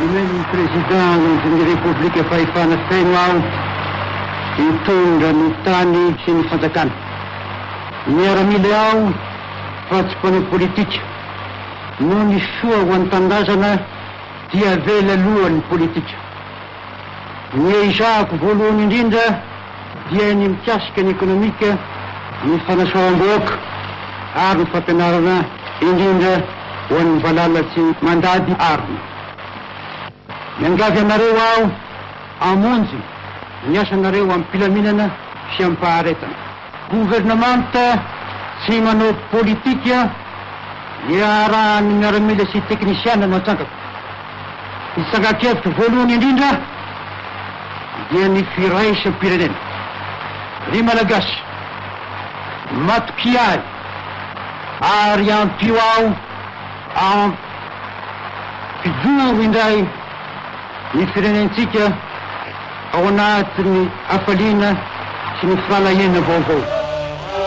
Nomeny président ny république fahefana feno aho hitondra ny tany sy ny fanjakana. Miaramila aho fa tsy mpanao politika. No ny soa ho an'ny tandazana dia vela alohan'ny politika. Ny izahako voalohany indrindra dia ny mikasika ny ekonomika, ny fanasoavam-bahoaka ary ny fampianarana indrindra ho an'ny valalatsy mandady arina. Miangavy anareo aho amonjy ny asanareo amin'ny mpilaminana sy amin'ny faharetana. Gouvernemanta tsy manao politika dia raha ny miaramila sy teknisiana no atsangako. Ny tsangakevitry voalohany indrindra dia ny firaisam-pirenena. Ry malagasy, matoky ahy ary ampio aho ampijoro indray ny firenentsika ao anatin'ny hafaliana sy ny fahalahena vaovao.